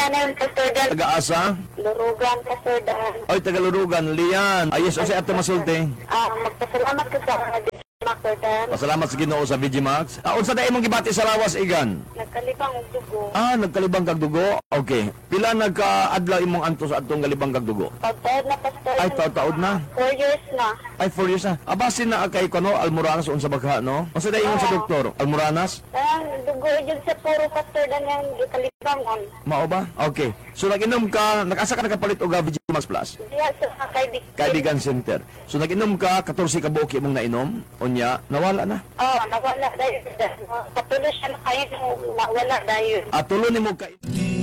na yung Pastor Dan. Taga-asa? Lurugan, Pastor Dan. Oy, taga-Lurugan, Lian. Ayos, o si Ate Masulti. Magpasalamat ka sa Pastor Dan. Pasalamat sa Ginoo sa VGMax. Unsa dai imong gibati sa lawas, Igan? Nagkalibang og dugo. Nagkalibang kag dugo? Okay. Pila nagka-adlaw imong anto sa atong galibang kag dugo? Pagtaod na, Pastor. Ay, taod na. 4 years na. Ay, 4 years na. Basin na kay kono Almoranas unsa bagha, no? Unsa dai imong sa doktor? Almoranas? Ang dugo yun sa puro, Pastor Dan, yung kalibangon. Mao ba? Okay. So nag-inom ka, nag-asa ka nakapalit og VGMax Plus? Diya sa Kaibigan Center. So nag-inom ka 14 ka buok imong nainom, unya nawala na. nawala dahil. Patuloy siya na kayo, nawala dahil. Tulo nimo ka